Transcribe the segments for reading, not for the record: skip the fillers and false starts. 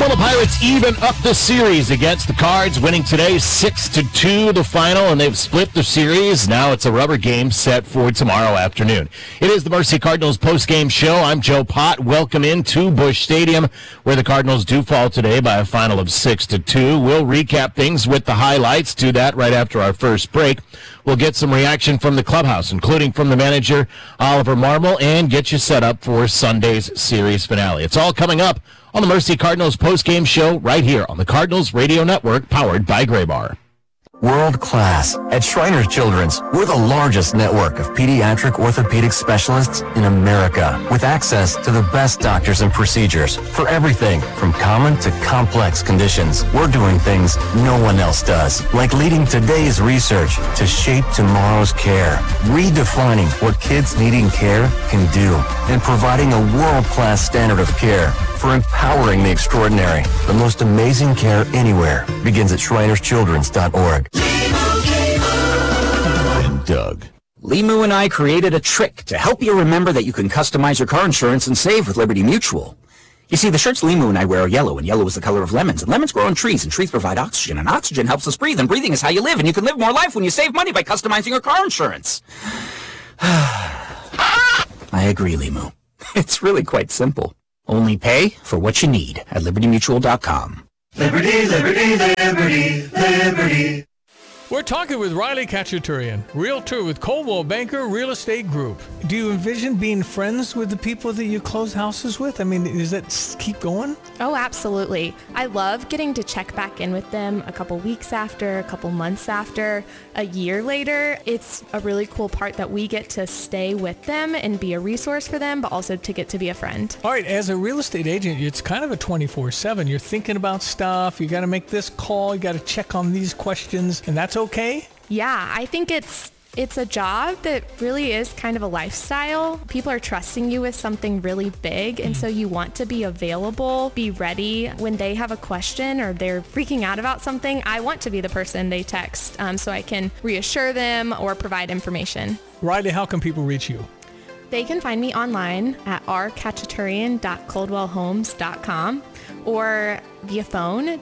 Well, the Pirates even up the series against the Cards, winning today 6-2 the final, and they've split the series. Now it's a rubber game set for tomorrow afternoon. It is the Mercy Cardinals post-game show. I'm Joe Pott. Welcome into Busch Stadium, where the Cardinals do fall today by a final of 6-2. We'll recap things with the highlights. Do that right after our first break. We'll get some reaction from the clubhouse, including from the manager, Oliver Marmol, and get you set up for Sunday's series finale. It's all coming up on the Mercy Cardinals post-game show right here on the Cardinals Radio Network, powered by Graybar. World class. At Shriners Children's, we're the largest network of pediatric orthopedic specialists in America, with access to the best doctors and procedures for everything from common to complex conditions. We're doing things no one else does, like leading today's research to shape tomorrow's care, redefining what kids needing care can do, and providing a world-class standard of care for empowering the extraordinary. The most amazing care anywhere begins at ShrinersChildren's.org. And Doug. Limu and I created a trick to help you remember that you can customize your car insurance and save with Liberty Mutual. You see, the shirts Limu and I wear are yellow, and yellow is the color of lemons, and lemons grow on trees, and trees provide oxygen, and oxygen helps us breathe, and breathing is how you live, and you can live more life when you save money by customizing your car insurance. I agree, Limu. It's really quite simple. Only pay for what you need at LibertyMutual.com. Liberty, liberty, liberty, liberty. We're talking with Riley Khachaturian, realtor with Coldwell Banker Real Estate Group. Do you envision being friends with the people that you close houses with? I mean, does that keep going? Oh, absolutely. I love getting to check back in with them a couple weeks after, a couple months after, a year later. It's a really cool part that we get to stay with them and be a resource for them, but also to get to be a friend. All right, as a real estate agent, it's kind of a 24/7. You're thinking about stuff. You got to make this call. You got to check on these questions, and that's okay? Yeah, I think it's a job that really is kind of a lifestyle. People are trusting you with something really big, and so you want to be available, be ready when they have a question or they're freaking out about something. I want to be the person they text so I can reassure them or provide information. Riley, how can people reach you? They can find me online at rkhachaturian.coldwellhomes.com or via phone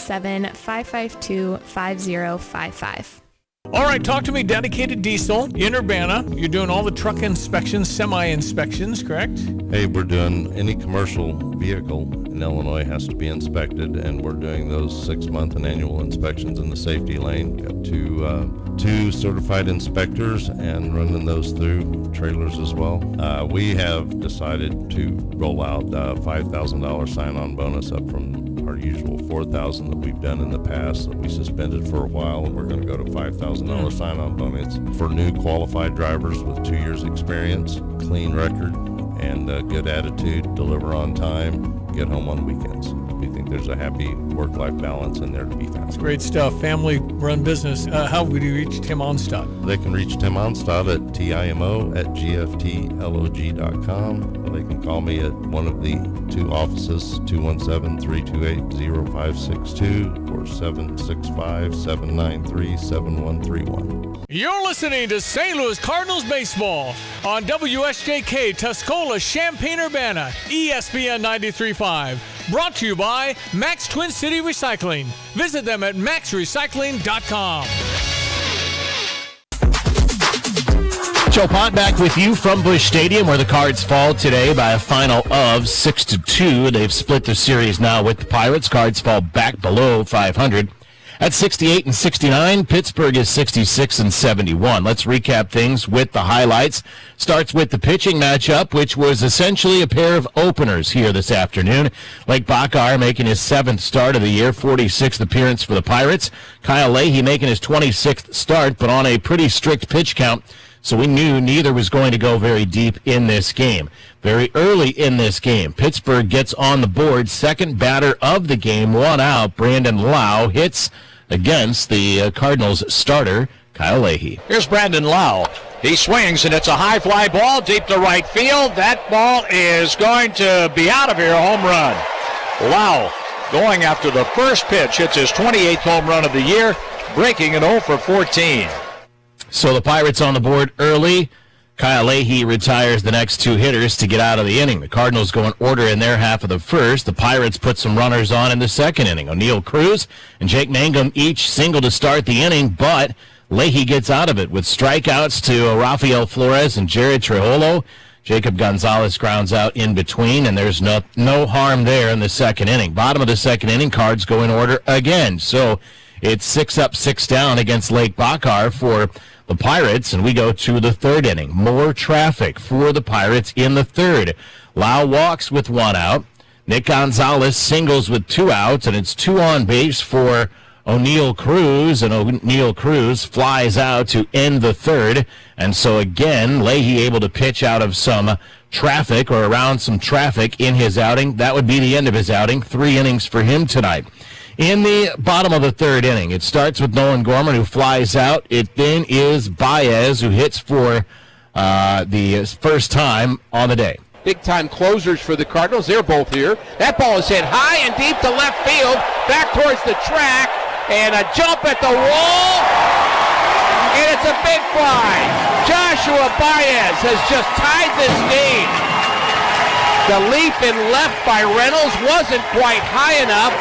217-552-5055. All right, talk to me. Dedicated Diesel in Urbana. You're doing all the truck inspections, semi-inspections, correct? Hey, we're doing any commercial vehicle in Illinois has to be inspected, and we're doing those 6-month and annual inspections in the safety lane. Got two certified inspectors and running those through trailers as well. We have decided to roll out a $5,000 sign-on bonus up from our usual $4,000 that we've done in the past that we suspended for a while, and we're going to go to $5,000 sign-on bonus for new qualified drivers with 2 years experience, clean record, and a good attitude, deliver on time, get home on weekends. We think there's a happy work-life balance in there to be found. Great stuff. Family-run business. How would you reach Tim Onstad? They can reach Tim Onstad at TIMO@GFTLOG.com. They can call me at one of the two offices, 217-328-0562 or 765-793-7131. You're listening to St. Louis Cardinals baseball on WSJK Tuscola, Champaign-Urbana, ESPN 93.5. Brought to you by Max Twin City Recycling. Visit them at maxrecycling.com. Joe Pott back with you from Busch Stadium, where the Cards fall today by a final of 6-2. They've split the series now with the Pirates. Cards fall back below 500. At 68 and 69, Pittsburgh is 66 and 71. Let's recap things with the highlights. Starts with the pitching matchup, which was essentially a pair of openers here this afternoon. Blake Bachar making his 7th start of the year, 46th appearance for the Pirates. Kyle Leahy making his 26th start, but on a pretty strict pitch count, so we knew neither was going to go very deep in this game. Very early in this game, Pittsburgh gets on the board. Second batter of the game, 1 out. Brandon Lau hits against the Cardinals starter, Kyle Leahy. Here's Brandon Lau. He swings, and it's a high fly ball deep to right field. That ball is going to be out of here, home run. Lau going after the first pitch, hits his 28th home run of the year, breaking an 0 for 14. So the Pirates on the board early. Kyle Leahy retires the next two hitters to get out of the inning. The Cardinals go in order in their half of the first. The Pirates put some runners on in the second inning. O'Neill Cruz and Jake Mangum each single to start the inning, but Leahy gets out of it with strikeouts to Rafael Flores and Jared Triolo. Jacob Gonzalez grounds out in between, and there's no harm there in the second inning. Bottom of the second inning, Cards go in order again. So it's 6 up, 6 down against Lake Bakar for the Pirates, and we go to the third inning. More traffic for the Pirates in the third. Lau walks with 1 out. Nick Gonzalez singles with 2 outs, and it's 2 on base for O'Neill Cruz, and O'Neill Cruz flies out to end the third. And so again, Leahy able to pitch out of some traffic or around some traffic in his outing. That would be the end of his outing. 3 innings for him tonight. In the bottom of the third inning, it starts with Nolan Gorman, who flies out. It then is Baez, who hits for the first time on the day. Big-time closers for the Cardinals. They're both here. That ball is hit high and deep to left field, back towards the track, and a jump at the wall, and it's a big fly. Joshua Baez has just tied this game. The leap in left by Reynolds wasn't quite high enough.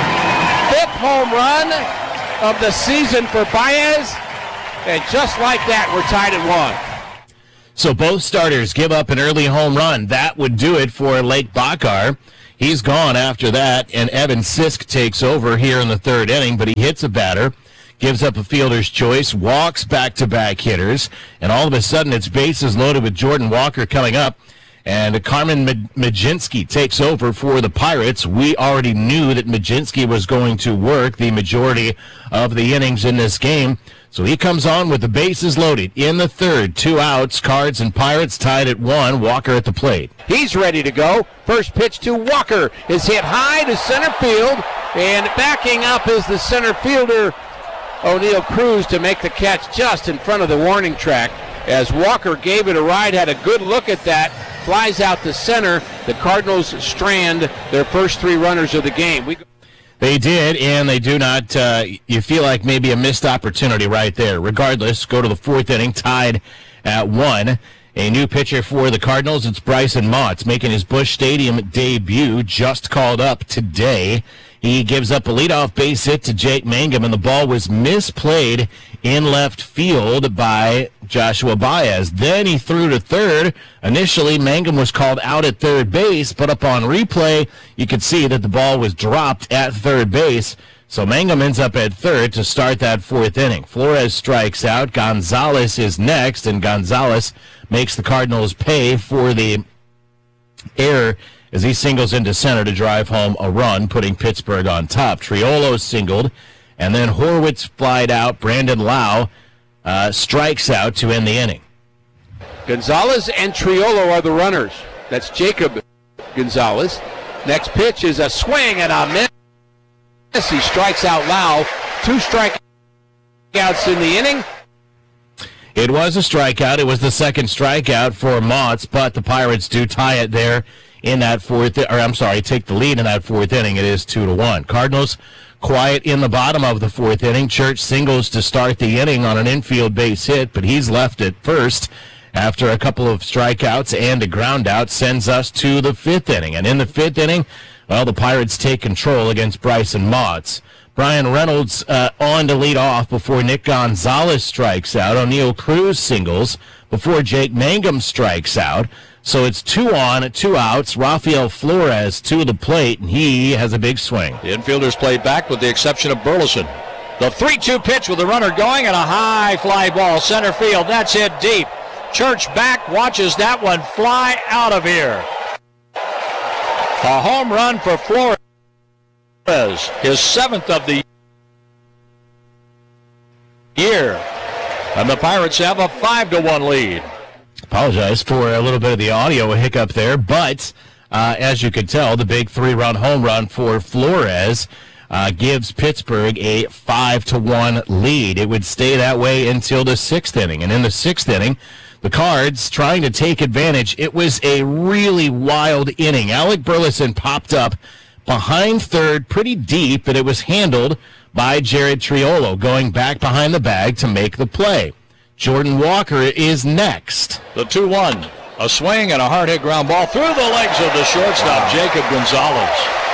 5th home run of the season for Baez, and just like that, we're tied at 1. So both starters give up an early home run. That would do it for Lake Bakar. He's gone after that, and Evan Sisk takes over here in the third inning, but he hits a batter, gives up a fielder's choice, walks back-to-back hitters, and all of a sudden it's bases loaded with Jordan Walker coming up. And Carmen Majinski takes over for the Pirates. We already knew that Majinski was going to work the majority of the innings in this game. So he comes on with the bases loaded in the third. 2 outs, Cards and Pirates tied at 1. Walker at the plate. He's ready to go. First pitch to Walker is hit high to center field. And backing up is the center fielder, O'Neill Cruz, to make the catch just in front of the warning track. As Walker gave it a ride, had a good look at that. Flies out to center. The Cardinals strand their first 3 runners of the game. They did, and they do not. You feel like maybe a missed opportunity right there. Regardless, go to the 4th inning, tied at 1. A new pitcher for the Cardinals, it's Bryson Motts, making his Busch Stadium debut, just called up today. He gives up a leadoff base hit to Jake Mangum, and the ball was misplayed in left field by Joshua Baez. Then he threw to third. Initially, Mangum was called out at third base, but upon replay, you could see that the ball was dropped at third base. So Mangum ends up at third to start that 4th inning. Flores strikes out. Gonzalez is next, and Gonzalez makes the Cardinals pay for the error as he singles into center to drive home a run, putting Pittsburgh on top. Triolo singled, and then Horwitz flied out. Brandon Lau strikes out to end the inning. Gonzalez and Triolo are the runners. That's Jacob Gonzalez. Next pitch is a swing and a miss. He strikes out Lau. 2 strikeouts in the inning. It was a strikeout. It was the second strikeout for Motts, but the Pirates do tie it there in that take the lead in that 4th inning. It is 2-1. Cardinals quiet in the bottom of the 4th inning. Church singles to start the inning on an infield base hit, but he's left at first after a couple of strikeouts and a ground out. Sends us to the 5th inning. And in the 5th inning, well, the Pirates take control against Bryson Motts. Brian Reynolds on to lead off before Nick Gonzalez strikes out. O'Neill Cruz singles before Jake Mangum strikes out. So it's 2 on, 2 outs. Rafael Flores to the plate, and he has a big swing. The infielders played back with the exception of Burleson. The 3-2 pitch with the runner going and a high fly ball center field. That's hit deep. Church back, watches that one fly out of here. A home run for Flores. His 7th of the year. And the Pirates have a 5-1 lead. Apologize for a little bit of the audio hiccup there, but as you could tell, the big 3-run home run for Flores gives Pittsburgh a 5-1 lead. It would stay that way until the 6th inning. And in the 6th inning, the Cards trying to take advantage. It was a really wild inning. Alec Burleson popped up behind third pretty deep, but it was handled by Jared Triolo going back behind the bag to make the play. Jordan Walker is next. The 2-1. A swing and a hard hit ground ball through the legs of the shortstop, Jacob Gonzalez.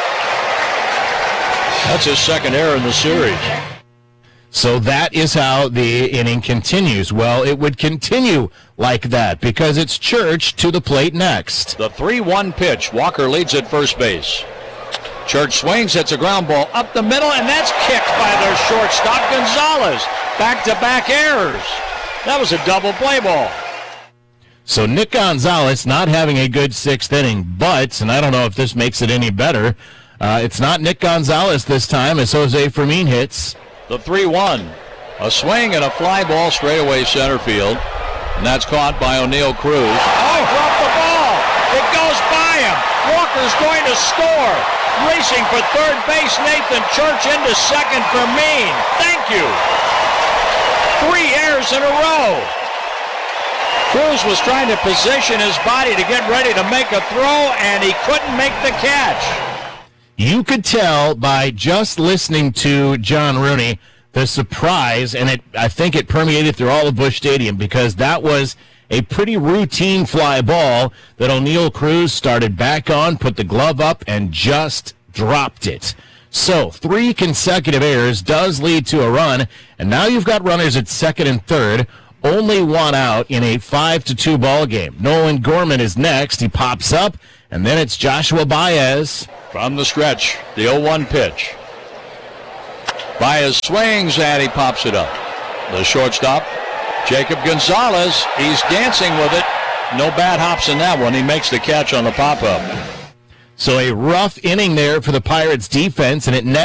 That's his second error in the series. So that is how the inning continues. Well, it would continue like that because it's Church to the plate next. The 3-1 pitch. Walker leads at first base. Church swings, hits a ground ball up the middle, and that's kicked by their shortstop, Gonzalez. Back-to-back errors. That was a double play ball. So Nick Gonzalez not having a good sixth inning, but, and I don't know if this makes it any better, it's not Nick Gonzalez this time as Jose Fermin hits. The 3-1. A swing and a fly ball straight away center field. And that's caught by O'Neill Cruz. Oh, dropped the ball. It goes by him. Walker's going to score. Racing for third base, Nathan Church into second for Mean. Thank you. 3 errors in a row. Cruz was trying to position his body to get ready to make a throw, and he couldn't make the catch. You could tell by just listening to John Rooney the surprise, and I think it permeated through all of Busch Stadium because that was a pretty routine fly ball that O'Neill Cruz started back on, put the glove up, and just dropped it. So 3 consecutive errors does lead to a run, and now you've got runners at second and third. Only 1 out in a 5-2 ball game. Nolan Gorman is next. He pops up, and then it's Joshua Baez. From the stretch, the 0-1 pitch. Baez swings, and he pops it up. The shortstop, Jacob Gonzalez, he's dancing with it. No bad hops in that one. He makes the catch on the pop-up. So a rough inning there for the Pirates defense, and it